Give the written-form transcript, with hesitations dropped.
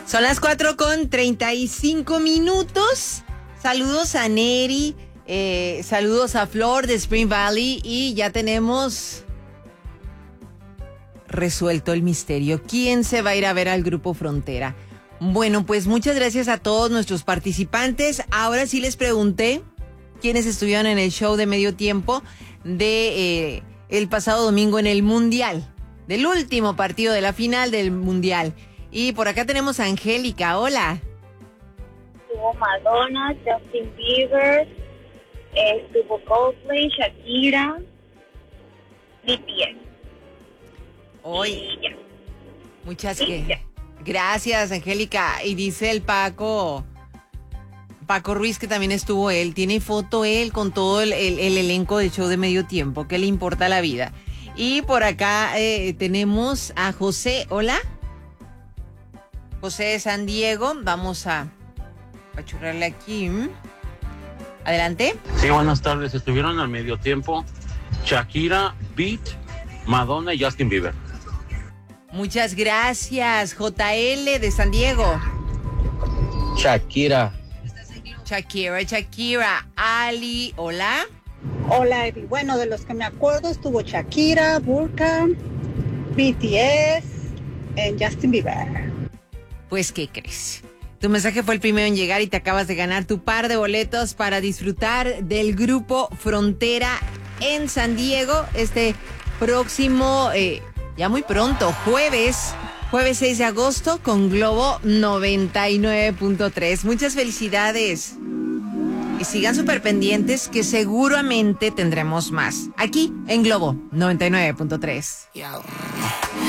Son las 4:35. Saludos a Neri, saludos a Flor de Spring Valley y ya tenemos resuelto el misterio. ¿Quién se va a ir a ver al Grupo Frontera? Bueno, pues muchas gracias a todos nuestros participantes. Ahora sí les pregunté quiénes estuvieron en el show de medio tiempo de el pasado domingo en el Mundial, del último partido de la final del Mundial. Y por acá tenemos a Angélica. Hola. Estuvo Madonna, Justin Bieber, estuvo Coldplay, Shakira, BTS. Hoy. Muchas ya. Gracias, Angélica. Y dice el Paco Ruiz que también estuvo él. Tiene foto él con todo el elenco del show de medio tiempo. ¿Qué le importa la vida? Y por acá tenemos a José. Hola. José de San Diego. Vamos a churrarle aquí. Adelante. Sí, buenas tardes. Estuvieron al medio tiempo Shakira, Beat, Madonna y Justin Bieber. Muchas gracias, JL de San Diego. Shakira. Ali, hola. Hola, Eddie. Bueno, de los que me acuerdo estuvo Shakira, Burka, BTS y Justin Bieber. Pues, ¿qué crees? Tu mensaje fue el primero en llegar y te acabas de ganar tu par de boletos para disfrutar del Grupo Frontera en San Diego este próximo, ya muy pronto, jueves 6 de agosto con Globo 99.3. Muchas felicidades. Y sigan súper pendientes que seguramente tendremos más aquí en Globo 99.3.